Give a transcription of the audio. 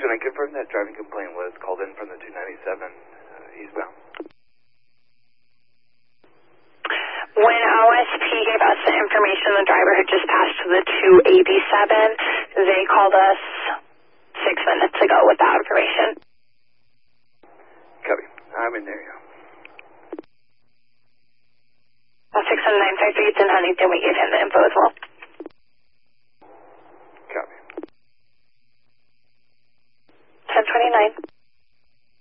can I confirm that driving complaint was called in from the 297 eastbound? When OSP gave us the information, the driver had just passed to the 287. They called us 6 minutes ago with that information. Copy. I'm in there, yeah. 67953, it's in Huntington. We gave him the info as well. Copy. 1029.